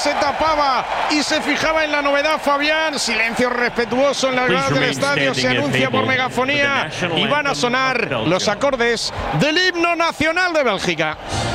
se tapaba y se fijaba en la novedad Fabián. Silencio respetuoso en las gradas del estadio. Se anuncia por megafonía y van a sonar los acordes del himno nacional de Bélgica.